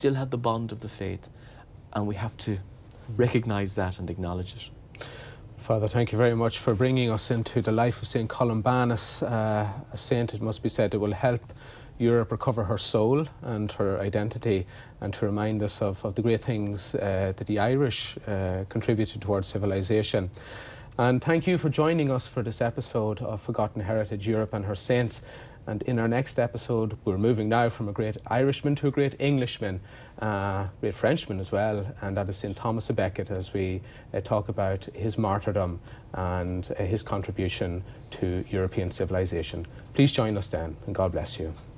still have the bond of the faith, and we have to recognise that and acknowledge it. Father, thank you very much for bringing us into the life of St. Columbanus, a saint, it must be said, that will help Europe recover her soul and her identity, and to remind us of the great things that the Irish contributed towards civilization. And thank you for joining us for this episode of Forgotten Heritage, Europe and Her Saints. And in our next episode, we're moving now from a great Irishman to a great Englishman, great Frenchman as well, and that is St. Thomas à Becket, as we talk about his martyrdom and his contribution to European civilization. Please join us then, and God bless you.